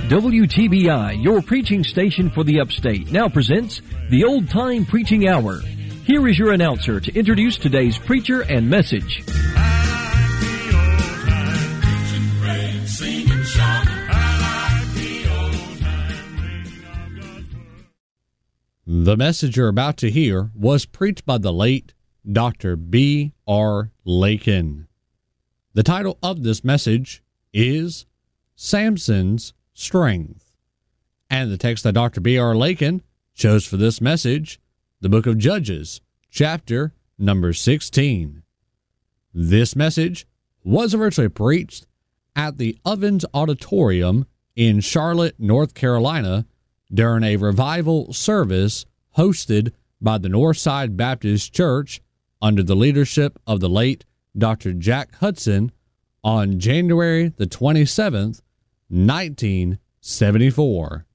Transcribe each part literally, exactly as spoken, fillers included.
W T B I, your preaching station for the upstate, now presents the Old Time Preaching Hour. Here is your announcer to introduce today's preacher and message. The message you're about to hear was preached by the late Doctor B R Lakin. The title of this message is Samson's Strength. And the text that Doctor B R Lakin chose for this message, the book of Judges, chapter number sixteen. This message was originally preached at the Ovens Auditorium in Charlotte, North Carolina, during a revival service hosted by the Northside Baptist Church under the leadership of the late Doctor Jack Hudson on January the twenty-seventh, nineteen seventy-four.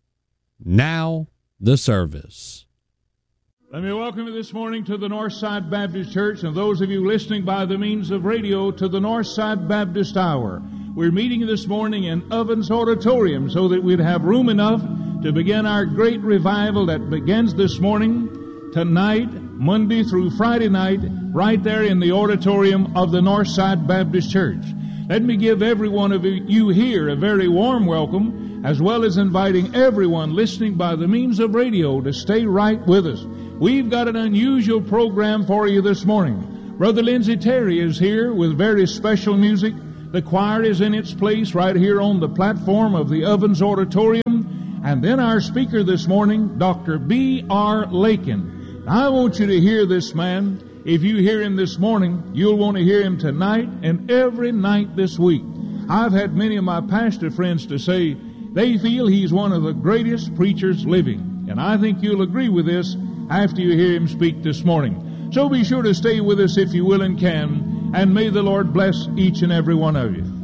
Now, the service. Let me welcome you this morning to the Northside Baptist Church, and those of you listening by the means of radio to the Northside Baptist Hour. We're meeting this morning in Ovens Auditorium so that we'd have room enough to begin our great revival that begins this morning, tonight, Monday through Friday night, right there in the auditorium of the Northside Baptist Church. Let me give every one of you here a very warm welcome, as well as inviting everyone listening by the means of radio to stay right with us. We've got an unusual program for you this morning. Brother Lindsey Terry is here with very special music. The choir is in its place right here on the platform of the Ovens Auditorium. And then our speaker this morning, Doctor B R Lakin. I want you to hear this man. If you hear him this morning, you'll want to hear him tonight and every night this week. I've had many of my pastor friends to say they feel he's one of the greatest preachers living. And I think you'll agree with this after you hear him speak this morning. So be sure to stay with us if you will and can, and may the Lord bless each and every one of you.